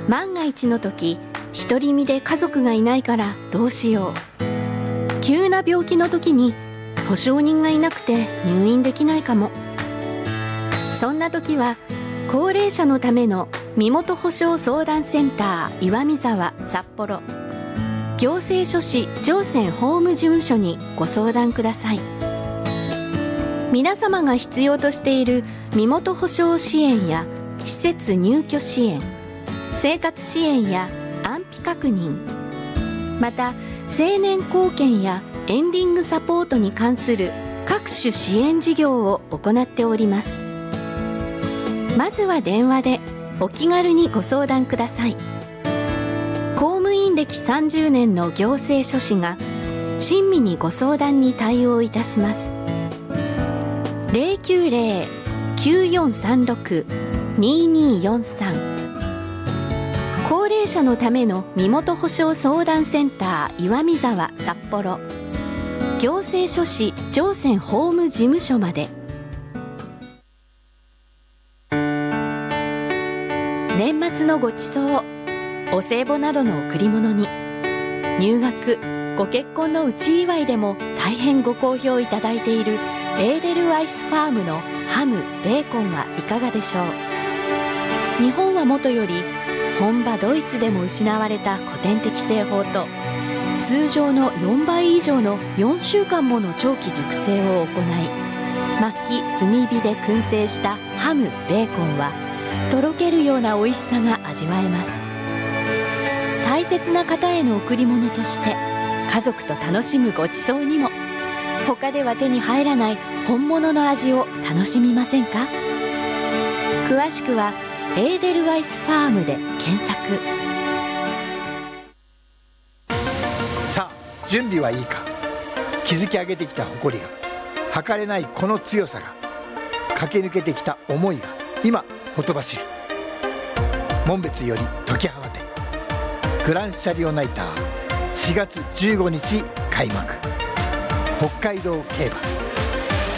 万が一の時、独り身で家族がいないからどうしよう。急な病気の時に保証人がいなくて入院できないかも。そんな時は高齢者のための身元保証相談センター岩見沢札幌行政書士上泉法務事務所にご相談ください。皆様が必要としている身元保証支援や施設入居支援、生活支援や安否確認、また成年後見やエンディングサポートに関する各種支援事業を行っております。まずは電話でお気軽にご相談ください。公務員歴30年の行政書士が親身にご相談に対応いたします。090-9436-2243 高齢者のための身元保証相談センター岩見沢札幌行政書士上泉法務事務所まで。年末のごちそう、お歳暮などの贈り物に、入学、ご結婚の内祝いでも大変ご好評いただいているエーデルワイスファームのハム、ベーコンはいかがでしょう。日本はもとより本場ドイツでも失われた古典的製法と通常の4倍以上の4週間もの長期熟成を行い、薪炭火で燻製したハム、ベーコンはとろけるような美味しさが味わえます。大切な方への贈り物として家族と楽しむごちそうにも、他では手に入らない本物の味を楽しみませんか。詳しくはエーデルワイスファームで検索。 さあ準備はいいか。築き上げてきた誇りが、測れないこの強さが、駆け抜けてきた思いが今ほとばしる。紋別より解き放て、グランシャリオナイター4月15日開幕。北海道競馬